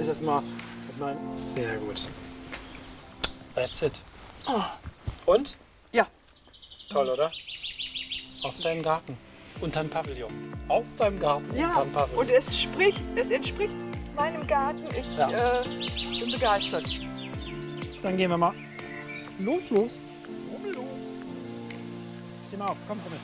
das mal mit meinen... Sehr gut. That's it. Oh. Und? Ja. Toll, oder? Aus deinem Garten. Unterm Pavillon. Aus deinem Garten. Ja, unterm Pavillon. und es entspricht meinem Garten. Ich bin begeistert. Dann gehen wir mal los. Rummel. Steh mal auf, komm mit.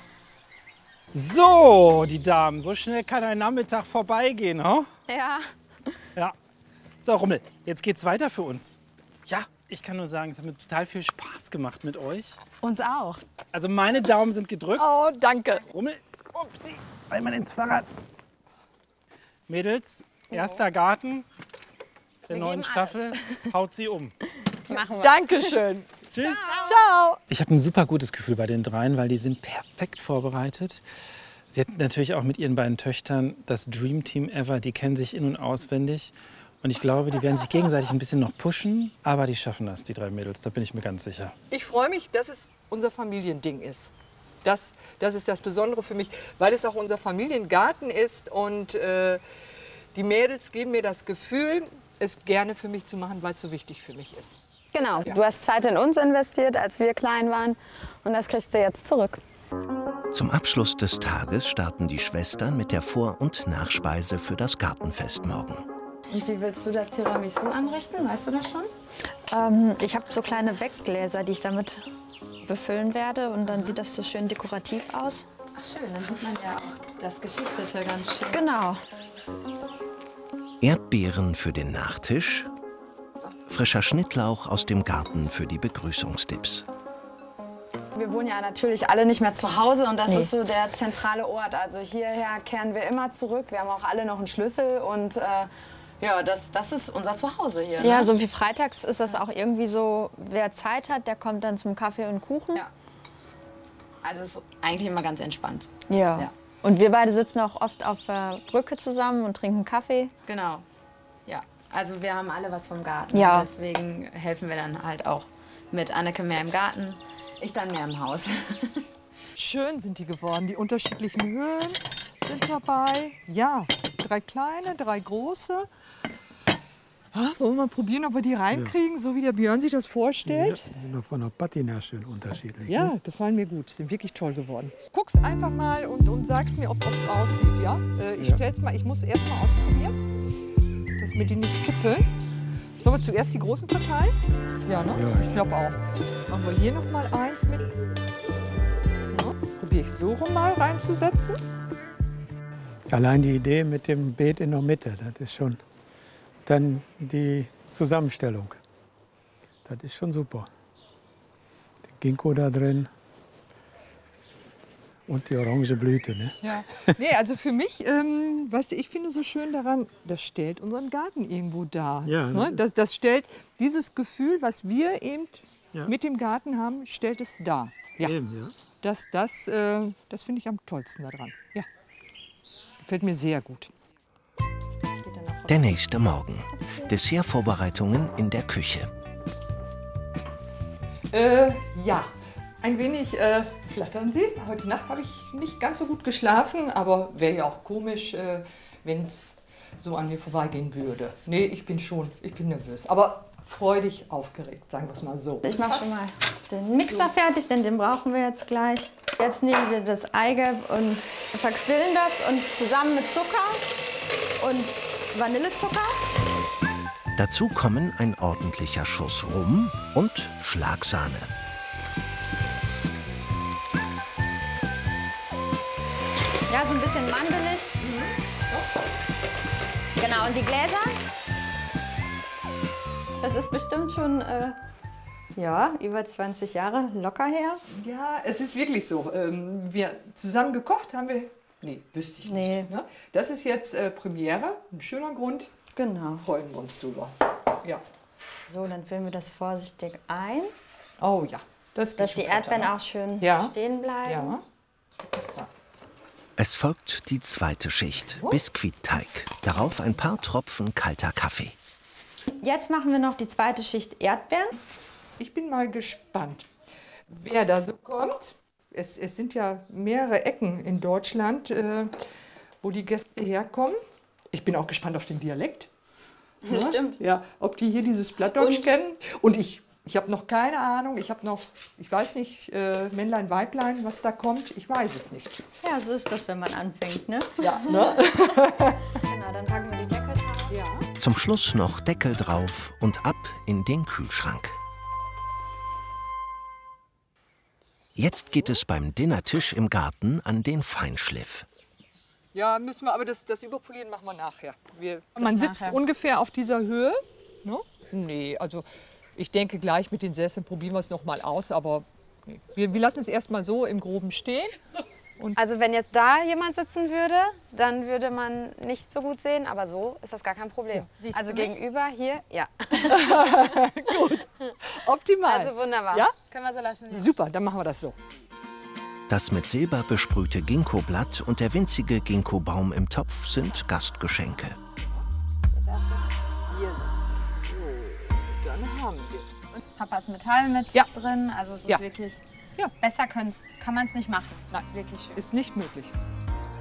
So, die Damen, so schnell kann ein Nachmittag vorbeigehen, huh? Ja. Ja. So, Rummel, jetzt geht's weiter für uns. Ja, ich kann nur sagen, es hat mir total viel Spaß gemacht mit euch. Uns auch. Also meine Daumen sind gedrückt. Oh, danke. Rummel, upsi, einmal ins Fahrrad. Mädels, erster Garten der neuen Staffel. Haut sie um. Machen wir. Dankeschön. Tschüss. Ciao. Ich habe ein super gutes Gefühl bei den dreien, weil die sind perfekt vorbereitet. Sie hat natürlich auch mit ihren beiden Töchtern das Dream Team ever. Die kennen sich in- und auswendig. Und ich glaube, die werden sich gegenseitig ein bisschen noch pushen. Aber die schaffen das, die drei Mädels. Da bin ich mir ganz sicher. Ich freue mich, dass es unser Familiending ist. Das ist das Besondere für mich, weil es auch unser Familiengarten ist. Und die Mädels geben mir das Gefühl, es gerne für mich zu machen, weil es so wichtig für mich ist. Genau, du hast Zeit in uns investiert, als wir klein waren. Und das kriegst du jetzt zurück. Zum Abschluss des Tages starten die Schwestern mit der Vor- und Nachspeise für das Gartenfest morgen. Und wie willst du das Tiramisu anrichten? Weißt du das schon? Ich habe so kleine Weggläser, die ich damit befüllen werde. Und dann sieht das so schön dekorativ aus. Ach schön, dann sieht man ja auch das Geschichtete ganz schön. Genau. Erdbeeren für den Nachtisch, frischer Schnittlauch aus dem Garten für die Begrüßungsdips. Wir wohnen ja natürlich alle nicht mehr zu Hause und das ist so der zentrale Ort. Also hierher kehren wir immer zurück. Wir haben auch alle noch einen Schlüssel und ja, das ist unser Zuhause hier. Ne? Ja, so wie freitags ist das auch irgendwie so, wer Zeit hat, der kommt dann zum Kaffee und Kuchen. Ja. Also es ist eigentlich immer ganz entspannt. Ja. Ja. Und wir beide sitzen auch oft auf der Brücke zusammen und trinken Kaffee. Genau. Ja. Also wir haben alle was vom Garten. Ja. Deswegen helfen wir dann halt auch mit. Anneke mehr im Garten, ich dann mehr im Haus. Schön sind die geworden. Die unterschiedlichen Höhen sind dabei. Ja, 3 kleine, 3 große. Wollen wir mal probieren, ob wir die reinkriegen, so wie der Björn sich das vorstellt? Die sind von der Patina schön unterschiedlich. Ja, gefallen mir gut. Sind wirklich toll geworden. Guck's einfach mal und sagst mir, ob es aussieht, ja? Ich stell's mal, ich muss erst mal ausprobieren, dass mir die nicht kippeln. Sollen wir zuerst die großen verteilen? Ja, ne? Ja, Ich glaube auch. Machen wir hier noch mal eins mit. Ja, probiere ich so rum mal reinzusetzen. Allein die Idee mit dem Beet in der Mitte, das ist schon dann die Zusammenstellung. Das ist schon super. Der Ginkgo da drin und die orange Blüte. Ne? Ja. Nee, also für mich, weißt du, ich finde so schön daran, das stellt unseren Garten irgendwo dar. Ja, Ne? Das stellt dieses Gefühl, was wir eben mit dem Garten haben, stellt es dar. Ja. Eben, ja. Das finde ich am tollsten daran. Ja. Gefällt mir sehr gut. Der nächste Morgen. Dessertvorbereitungen in der Küche. Ja, ein wenig flattern sie. Heute Nacht habe ich nicht ganz so gut geschlafen, aber wäre ja auch komisch, wenn es so an mir vorbeigehen würde. Nee, ich bin nervös, aber freudig aufgeregt, sagen wir es mal so. Ich mache schon mal den Mixer fertig, denn den brauchen wir jetzt gleich. Jetzt nehmen wir das Eigelb und verquillen das und zusammen mit Zucker und Vanillezucker. Dazu kommen ein ordentlicher Schuss Rum und Schlagsahne. Ja, so ein bisschen mandelig. Genau, und die Gläser. Das ist bestimmt schon ja, über 20 Jahre locker her. Ja, es ist wirklich so. Wir zusammen gekocht haben wir. Nee, wüsste ich nicht. Ne? Das ist jetzt Premiere, ein schöner Grund. Genau. Freuen wir uns drüber. Ja. So, dann füllen wir das vorsichtig ein, Oh ja. Das dass die Erdbeeren auch schön stehen bleiben. Ja. Es folgt die zweite Schicht, Biskuitteig. Darauf ein paar Tropfen kalter Kaffee. Jetzt machen wir noch die zweite Schicht Erdbeeren. Ich bin mal gespannt, wer da so kommt. Es sind ja mehrere Ecken in Deutschland, wo die Gäste herkommen. Ich bin auch gespannt auf den Dialekt. Ne? Stimmt. Ja, ob die hier dieses Plattdeutsch kennen. Und ich habe noch keine Ahnung. Ich weiß nicht, Männlein, Weiblein, was da kommt. Ich weiß es nicht. Ja, so ist das, wenn man anfängt, ne? Ja, ne? Genau, dann packen wir die Deckel drauf. Ja. Zum Schluss noch Deckel drauf und ab in den Kühlschrank. Jetzt geht es beim Dinnertisch im Garten an den Feinschliff. Ja, müssen wir, aber das Überpolieren machen wir nachher. Man sitzt ungefähr auf dieser Höhe. Ne? Nee, also ich denke gleich mit den Sesseln probieren wir es noch mal aus, aber nee. Wir lassen es erst mal so im Groben stehen. Also wenn jetzt da jemand sitzen würde, dann würde man nicht so gut sehen, aber so ist das gar kein Problem. Ja. Also gegenüber hier, ja. Gut, optimal. Also wunderbar. Ja? Können wir so lassen. Ja. Super, dann machen wir das so. Das mit Silber besprühte Ginkgoblatt und der winzige Ginkgobaum im Topf sind Gastgeschenke. Der darf jetzt hier sitzen. So, dann haben wir es. Papas Metall mit drin, also es ist Ja. wirklich, Ja. besser kann man es nicht machen. Das ist wirklich schön. Ist nicht möglich.